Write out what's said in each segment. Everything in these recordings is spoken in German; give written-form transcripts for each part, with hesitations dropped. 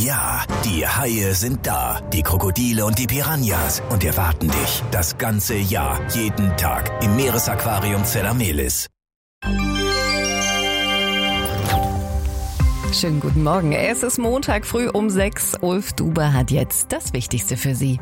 Ja, die Haie sind da, die Krokodile und die Piranhas und erwarten dich das ganze Jahr, jeden Tag im Meeresaquarium Zellamelis. Schönen guten Morgen. Es ist Montag früh um 6. Ulf Duber hat jetzt das Wichtigste für Sie.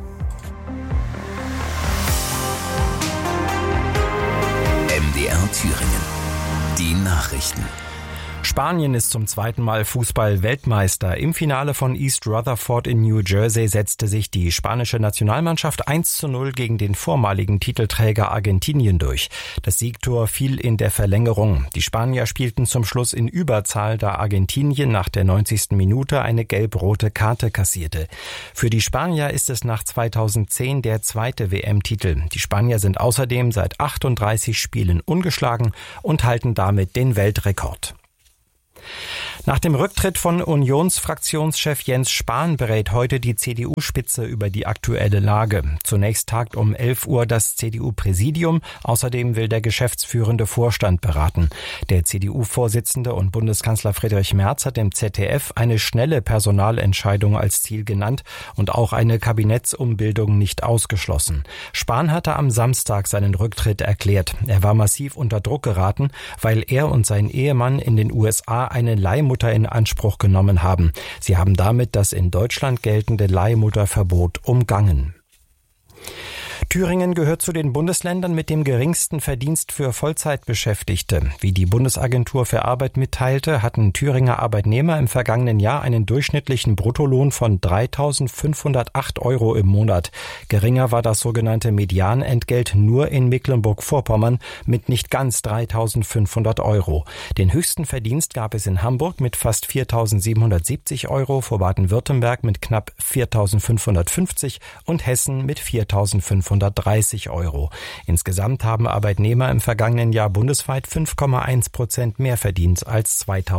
MDR Thüringen. Die Nachrichten. Spanien ist zum zweiten Mal Fußball-Weltmeister. Im Finale von East Rutherford in New Jersey setzte sich die spanische Nationalmannschaft 1:0 gegen den vormaligen Titelträger Argentinien durch. Das Siegtor fiel in der Verlängerung. Die Spanier spielten zum Schluss in Überzahl, da Argentinien nach der 90. Minute eine gelb-rote Karte kassierte. Für die Spanier ist es nach 2010 der zweite WM-Titel. Die Spanier sind außerdem seit 38 Spielen ungeschlagen und halten damit den Weltrekord. Nach dem Rücktritt von Unionsfraktionschef Jens Spahn berät heute die CDU-Spitze über die aktuelle Lage. Zunächst tagt um 11 Uhr das CDU-Präsidium. Außerdem will der geschäftsführende Vorstand beraten. Der CDU-Vorsitzende und Bundeskanzler Friedrich Merz hat im ZDF eine schnelle Personalentscheidung als Ziel genannt und auch eine Kabinettsumbildung nicht ausgeschlossen. Spahn hatte am Samstag seinen Rücktritt erklärt. Er war massiv unter Druck geraten, weil er und sein Ehemann in den USA eine Leihmutter in Anspruch genommen haben. Sie haben damit das in Deutschland geltende Leihmutterverbot umgangen. Thüringen gehört zu den Bundesländern mit dem geringsten Verdienst für Vollzeitbeschäftigte. Wie die Bundesagentur für Arbeit mitteilte, hatten Thüringer Arbeitnehmer im vergangenen Jahr einen durchschnittlichen Bruttolohn von 3.508 € im Monat. Geringer war das sogenannte Medianentgelt nur in Mecklenburg-Vorpommern mit nicht ganz 3.500 €. Den höchsten Verdienst gab es in Hamburg mit fast 4.770 €, vor Baden-Württemberg mit knapp 4.550 und Hessen mit 4.530 €. Insgesamt haben Arbeitnehmer im vergangenen Jahr bundesweit 5,1% mehr verdient als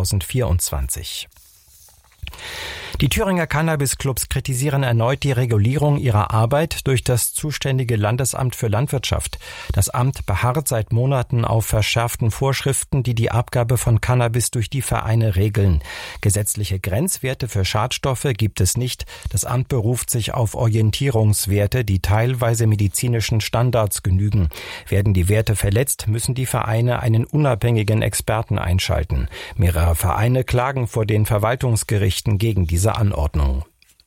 2024. Die Thüringer Cannabis-Clubs kritisieren erneut die Regulierung ihrer Arbeit durch das zuständige Landesamt für Landwirtschaft. Das Amt beharrt seit Monaten auf verschärften Vorschriften, die die Abgabe von Cannabis durch die Vereine regeln. Gesetzliche Grenzwerte für Schadstoffe gibt es nicht. Das Amt beruft sich auf Orientierungswerte, die teilweise medizinischen Standards genügen. Werden die Werte verletzt, müssen die Vereine einen unabhängigen Experten einschalten. Mehrere Vereine klagen vor den Verwaltungsgerichten gegen diese Anordnung.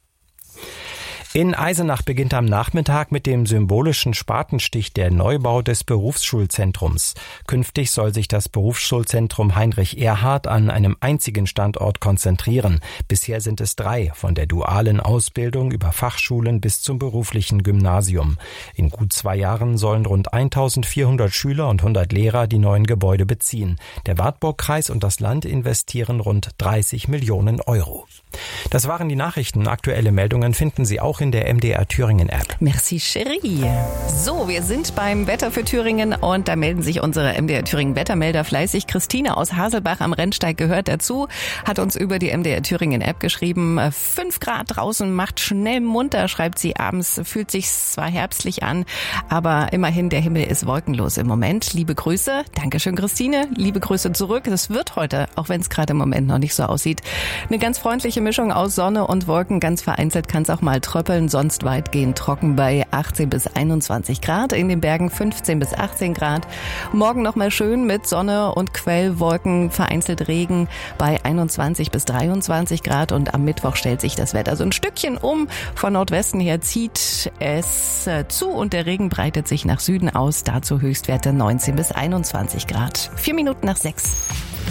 In Eisenach beginnt am Nachmittag mit dem symbolischen Spatenstich der Neubau des Berufsschulzentrums. Künftig soll sich das Berufsschulzentrum Heinrich Erhard an einem einzigen Standort konzentrieren. Bisher sind es 3, von der dualen Ausbildung über Fachschulen bis zum beruflichen Gymnasium. In gut 2 Jahren sollen rund 1.400 Schüler und 100 Lehrer die neuen Gebäude beziehen. Der Wartburgkreis und das Land investieren rund 30 Millionen €. Das waren die Nachrichten. Aktuelle Meldungen finden Sie auch in der MDR Thüringen App. Merci, Cherie. So, wir sind beim Wetter für Thüringen und da melden sich unsere MDR Thüringen Wettermelder fleißig. Christine aus Haselbach am Rennsteig gehört dazu, hat uns über die MDR Thüringen App geschrieben. 5 Grad draußen, macht schnell munter, schreibt sie abends, fühlt sich zwar herbstlich an, aber immerhin der Himmel ist wolkenlos im Moment. Liebe Grüße, Dankeschön Christine, liebe Grüße zurück. Es wird heute, auch wenn es gerade im Moment noch nicht so aussieht, eine ganz freundliche Mischung aus Sonne und Wolken. Ganz vereinzelt kann es auch mal tröppeln, sonst weitgehend trocken bei 18 bis 21 Grad. In den Bergen 15 bis 18 Grad. Morgen nochmal schön mit Sonne und Quellwolken, vereinzelt Regen bei 21 bis 23 Grad. Und am Mittwoch stellt sich das Wetter so ein Stückchen um. Von Nordwesten her zieht es zu und der Regen breitet sich nach Süden aus. Dazu Höchstwerte 19 bis 21 Grad. 4 Minuten nach 6.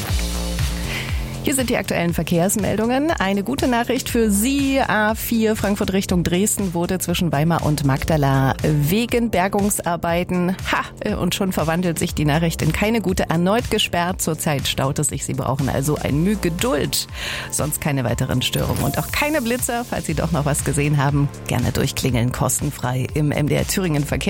Hier sind die aktuellen Verkehrsmeldungen. Eine gute Nachricht für Sie. A4 Frankfurt Richtung Dresden wurde zwischen Weimar und Magdala wegen Bergungsarbeiten, und schon verwandelt sich die Nachricht in keine gute, erneut gesperrt. Zurzeit staut es sich. Sie brauchen also ein Mühe Geduld. Sonst keine weiteren Störungen und auch keine Blitzer. Falls Sie doch noch was gesehen haben, gerne durchklingeln, kostenfrei im MDR Thüringen Verkehr.